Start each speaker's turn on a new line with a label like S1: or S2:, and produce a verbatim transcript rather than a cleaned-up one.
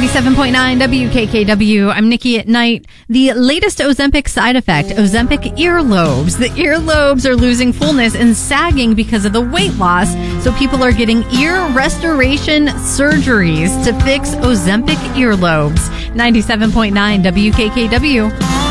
S1: ninety-seven point nine W K K W. I'm Nikki at Night. The latest Ozempic side effect, Ozempic earlobes. The earlobes are losing fullness and sagging because of the weight loss. So people are getting ear restoration surgeries to fix Ozempic earlobes. ninety-seven point nine W K K W.